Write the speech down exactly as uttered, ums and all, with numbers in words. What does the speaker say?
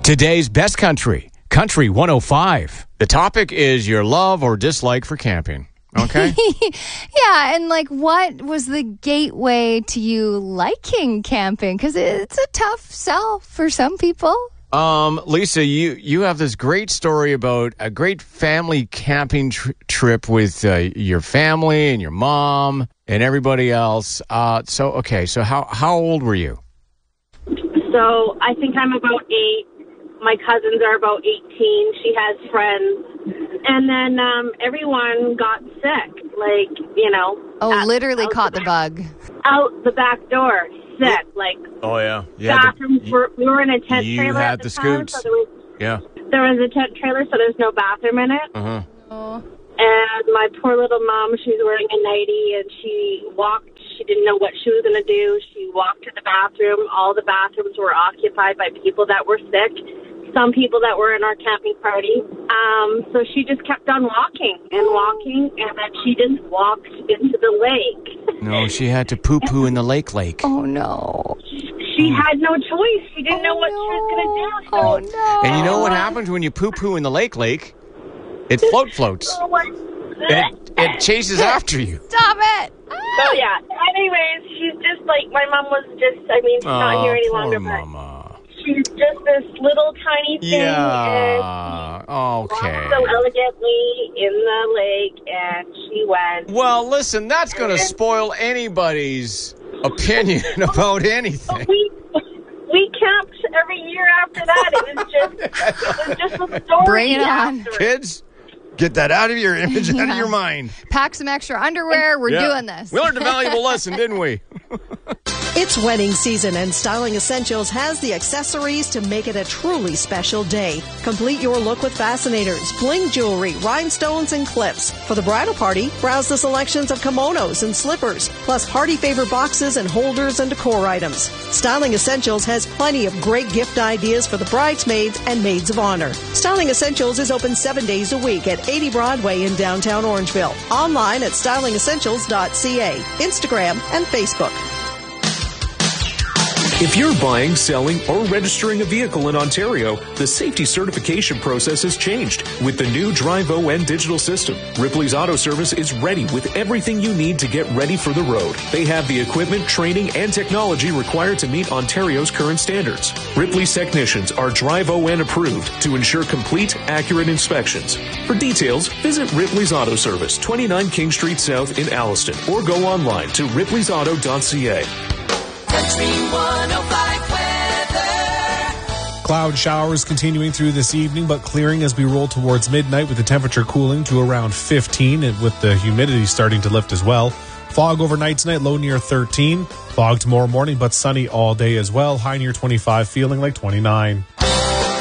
Today's best country, Country one oh five. The topic is your love or dislike for camping. Okay? Yeah, and like what was the gateway to you liking camping? Because it's a tough sell for some people. Um, Lisa, you, you have this great story about a great family camping tr- trip with uh, your family and your mom and everybody else. Uh, so, okay, so how, how old were you? So I think I'm about eight. My cousins are about eighteen. She has friends. And then um, everyone got sick, like, you know. Oh, at, literally caught the bug. Out the back door, sick. Like, Oh, yeah. bathrooms the, you, were, we were in a tent you trailer had at the, the time. scoots. So there was, Yeah. there was a tent trailer, so there's no bathroom in it. Uh-huh. Oh. And my poor little mom, she's wearing a nightie, and she walked. She didn't know what she was going to do. She walked to the bathroom. All the bathrooms were occupied by people that were sick, some people that were in our camping party. Um, so she just kept on walking and walking, and then she just walked into the lake. No, she had to poo-poo in the lake lake. Oh, no. She had no choice. She didn't know what no. she was going to do. So Oh, no. And you know what happens when you poo-poo in the lake lake? It float floats. So what? And it, it chases after you. Stop it. So, yeah. Anyways, she's just like, my mom was just, I mean, she's not here any poor longer, mama. but she's just this little tiny thing. And Yeah. walked Okay. so elegantly in the lake, and she went. Well, listen, that's going to spoil anybody's opinion about anything. We we camped every year after that. It was just it was just a story. Bring it on. after. Kids, get that out of your image, out of Yeah. your mind. Pack some extra underwear. We're Yeah. doing this. We learned a valuable lesson, didn't we? It's wedding season, and Styling Essentials has the accessories to make it a truly special day. Complete your look with fascinators, bling jewelry, rhinestones, and clips. For the bridal party, browse the selections of kimonos and slippers, plus party favor boxes and holders and decor items. Styling Essentials has plenty of great gift ideas for the bridesmaids and maids of honor. Styling Essentials is open seven days a week at eighty Broadway in downtown Orangeville. Online at styling essentials dot c a, Instagram, and Facebook. If you're buying, selling, or registering a vehicle in Ontario, the safety certification process has changed. With the new DriveON digital system, Ripley's Auto Service is ready with everything you need to get ready for the road. They have the equipment, training, and technology required to meet Ontario's current standards. Ripley's technicians are DriveON approved to ensure complete, accurate inspections. For details, visit Ripley's Auto Service, twenty-nine King Street South in Alliston, or go online to ripleys auto dot c a. Country one oh five weather. Cloud showers continuing through this evening, but clearing as we roll towards midnight with the temperature cooling to around fifteen and with the humidity starting to lift as well. Fog overnight tonight, low near thirteen. Fog tomorrow morning, but sunny all day as well. High near twenty-five, feeling like twenty-nine.